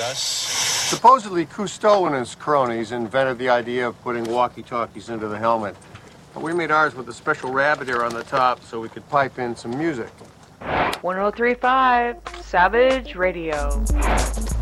us. Supposedly, Cousteau and his cronies invented the idea of putting walkie-talkies into the helmet. But we made ours with a special rabbit ear on the top so we could pipe in some music. 1035 Savage Radio.